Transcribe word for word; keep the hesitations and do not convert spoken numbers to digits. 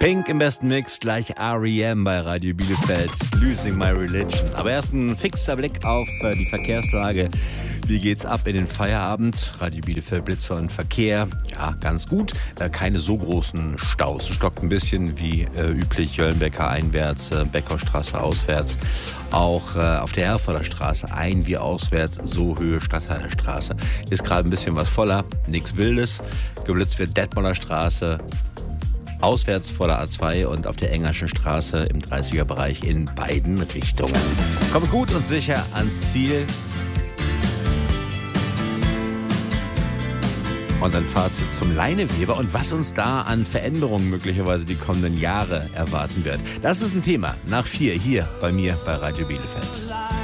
Pink im besten Mix, gleich R E M bei Radio Bielefeld, Losing My Religion. Aber erst ein fixer Blick auf äh, die Verkehrslage. Wie geht's ab in den Feierabend? Radio Bielefeld, Blitzer und Verkehr. Ja, ganz gut. Äh, keine so großen Staus. Stockt ein bisschen wie äh, üblich. Jöllenbecker einwärts, äh, Beckerstraße auswärts. Auch äh, auf der Herforder Straße ein- wie auswärts, so Höhe Stadtteiller Straße. Ist gerade ein bisschen was voller. Nichts Wildes. Geblitzt wird Detmolder Straße. Auswärts vor der A zwei und auf der Engerschen Straße im dreißiger Bereich in beiden Richtungen. Komme gut und sicher ans Ziel. Und ein Fazit zum Leineweber und was uns da an Veränderungen möglicherweise die kommenden Jahre erwarten wird. Das ist ein Thema nach vier hier bei mir bei Radio Bielefeld.